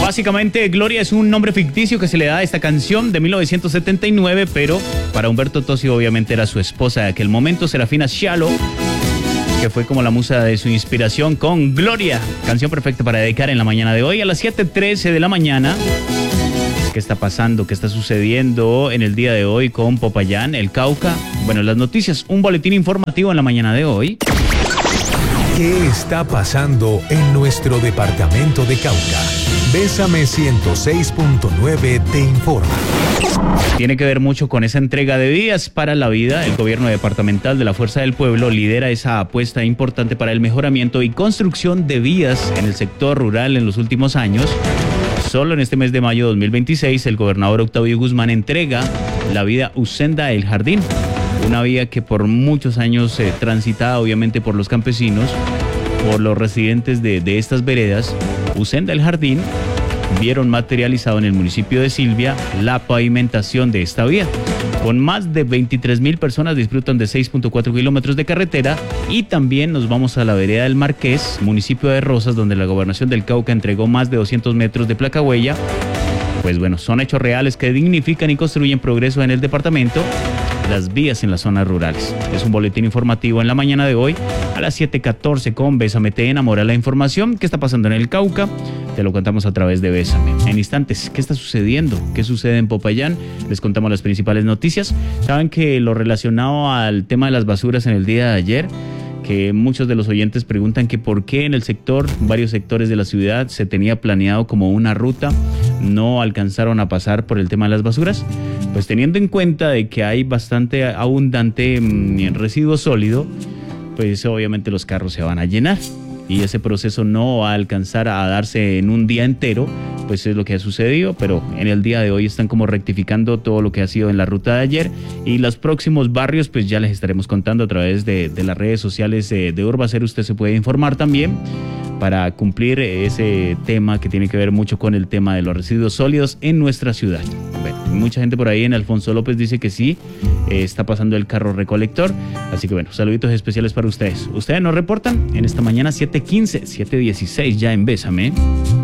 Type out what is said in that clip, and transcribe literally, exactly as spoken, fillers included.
Básicamente, Gloria es un nombre ficticio que se le da a esta canción de mil novecientos setenta y nueve, pero para Humberto Tozzi obviamente era su esposa de aquel momento, Serafina Shallow, que fue como la musa de su inspiración con Gloria, canción perfecta para dedicar en la mañana de hoy a las siete trece de la mañana. ¿Qué está pasando? ¿Qué está sucediendo en el día de hoy con Popayán, el Cauca? Bueno, las noticias, un boletín informativo en la mañana de hoy. ¿Qué está pasando en nuestro departamento de Cauca? Bésame ciento seis punto nueve te informa. Tiene que ver mucho con esa entrega de vías para la vida. El gobierno departamental de la Fuerza del Pueblo lidera esa apuesta importante para el mejoramiento y construcción de vías en el sector rural en los últimos años. Solo en este mes de mayo de dos mil veintiséis, el gobernador Octavio Guzmán entrega la vía Usenda El Jardín, una vía que por muchos años eh, transitada obviamente por los campesinos, por los residentes de, de estas veredas. Usenda El Jardín vieron materializado en el municipio de Silvia la pavimentación de esta vía. Con más de veintitrés mil personas disfrutan de seis punto cuatro kilómetros de carretera, y también nos vamos a la vereda del Marqués, municipio de Rosas, donde la gobernación del Cauca entregó más de doscientos metros de placa huella. Pues bueno, son hechos reales que dignifican y construyen progreso en el departamento, las vías en las zonas rurales. Es un boletín informativo en la mañana de hoy a las siete catorce con Bésame te enamora la información. ¿Qué está pasando en el Cauca? Te lo contamos a través de Bésame. En instantes, ¿qué está sucediendo? ¿Qué sucede en Popayán? Les contamos las principales noticias. Saben que lo relacionado al tema de las basuras en el día de ayer, que muchos de los oyentes preguntan que por qué en el sector, varios sectores de la ciudad, se tenía planeado como una ruta, no alcanzaron a pasar por el tema de las basuras. Pues teniendo en cuenta de que hay bastante abundante mmm, residuo sólido, pues obviamente los carros se van a llenar y ese proceso no va a alcanzar a darse en un día entero. Pues es lo que ha sucedido, pero en el día de hoy están como rectificando todo lo que ha sido en la ruta de ayer, y los próximos barrios pues ya les estaremos contando a través de, de las redes sociales de, de Urbacer. Usted se puede informar también para cumplir ese tema que tiene que ver mucho con el tema de los residuos sólidos en nuestra ciudad. Bueno, mucha gente por ahí en Alfonso López dice que sí, eh, está pasando el carro recolector, así que bueno, saluditos especiales para ustedes. Ustedes nos reportan en esta mañana siete quince, siete dieciséis ya en Bésame.